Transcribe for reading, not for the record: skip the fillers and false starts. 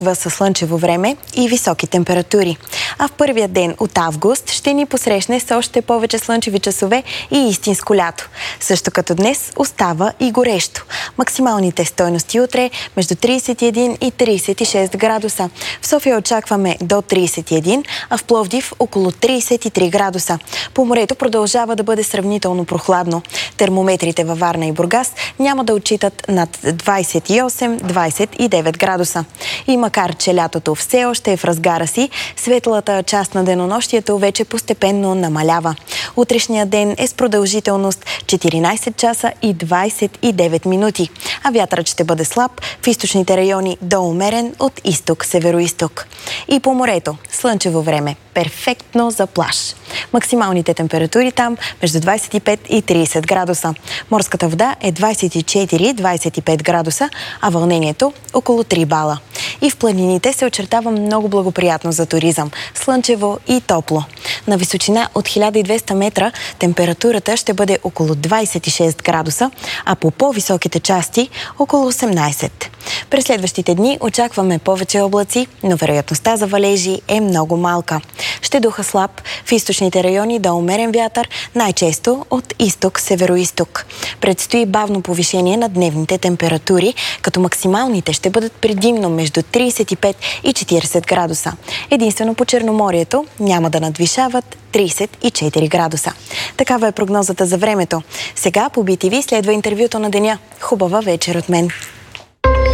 Със слънчево време и високи температури. А в първия ден от август ще ни посрещне с още повече слънчеви часове и истинско лято. Също като днес остава и горещо. Максималните стойности утре между 31 и 36 градуса. В София очакваме до 31, а в Пловдив около 33 градуса. По морето продължава да бъде сравнително прохладно. Термометрите във Варна и Бургас няма да отчитат над 28-29 градуса. И макар че лятото все още е в разгара си, светлата част на денонощието вече постепенно намалява. Утрешният ден е с продължителност 14 часа и 29 минути, а вятърът ще бъде слаб в източните райони до умерен от изток-североизток. И по морето слънчево време, перфектно за плаж. Максималните температури там между 25 и 30 градуса. Морската вода е 24-25 градуса, а вълнението около 3 бала. И в планините се очертава много благоприятно за туризъм. Слънчево и топло. На височина от 1200 метра температурата ще бъде около 26 градуса, а по по-високите части около 18. През следващите дни очакваме повече облаци, но вероятността за валежи е много малка. Ще духа слаб в източните райони до умерен вятър, най-често от изток-североизток. Предстои бавно повишение на дневните температури, като максималните ще бъдат предимно между 35 и 40 градуса. Единствено по Черноморието няма да надвишават 34 градуса. Такава е прогнозата за времето. Сега по BTV следва интервюто на деня. Хубава вечер от мен!